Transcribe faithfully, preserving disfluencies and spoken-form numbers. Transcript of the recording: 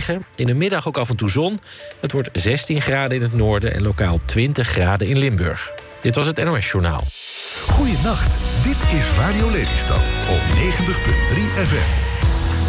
regen. In de middag ook af en toe zon. Het wordt zestien graden in het noorden en lokaal twintig graden in Limburg. Dit was het N O S Journaal. Goeienacht, dit is Radio Lelystad op negentig komma drie F M.